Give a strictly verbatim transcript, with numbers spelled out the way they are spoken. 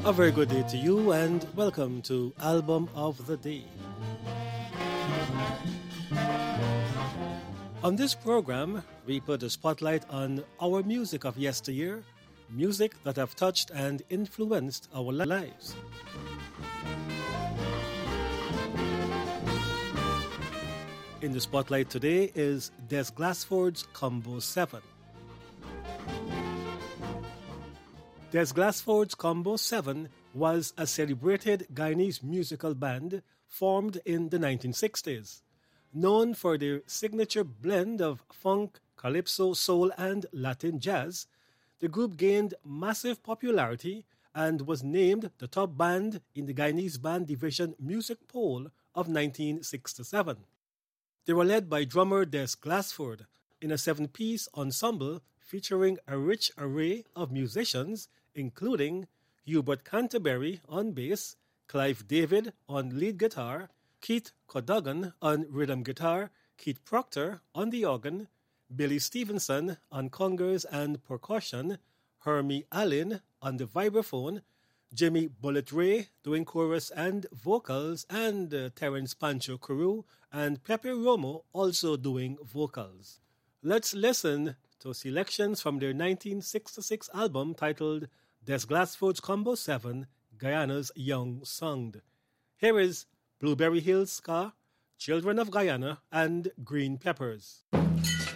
A very good day to you and welcome to Album of the Day. On this program, we put a spotlight on our music of yesteryear, music that have touched and influenced our lives. In the spotlight today is Des Glassford's Combo seven. Des Glassford's Combo seven was a celebrated Guyanese musical band formed in the nineteen sixties. Known for their signature blend of funk, calypso, soul, and Latin jazz, the group gained massive popularity and was named the top band in the Guyanese Band Division Music Poll of nineteen sixty-seven. They were led by drummer Des Glassford in a seven-piece ensemble featuring a rich array of musicians, including Hubert Canterbury on bass, Clive David on lead guitar, Keith Cadogan on rhythm guitar, Keith Proctor on the organ, Billy Stevenson on congas and percussion, Hermie Allen on the vibraphone, Jimmy Bullet Ray doing chorus and vocals, and uh, Terence Pancho Carew and Pepe Romo also doing vocals. Let's listen to selections from their nineteen sixty-six album titled Des Glassford's Combo seven, Guyana's Young Song. Here is Blueberry Hill Ska, Children of Guyana, and Green Peppers.